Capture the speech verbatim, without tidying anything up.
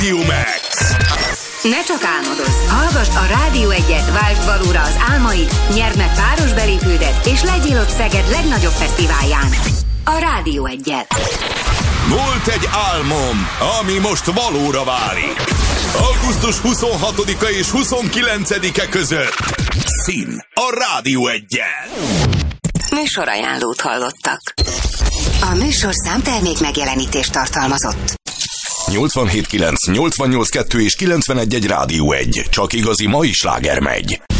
Max. Ne csak álmodozz, hallgasd a Rádió egyet, váltsd valóra az álmaid, nyerd meg páros belépődet, és legyél ott Szeged legnagyobb fesztiválján. A Rádió egyet. Volt egy álmom, ami most valóra válik. augusztus huszonhatodika és huszonkilencedike között. Szín a Rádió egyen. Műsorajánlót hallottak. A műsorszám termék megjelenítést tartalmazott. nyolcvanhét kilenc, nyolcvannyolc kettő és kilencvenegy egy Rádió egy. Csak igazi mai sláger megy.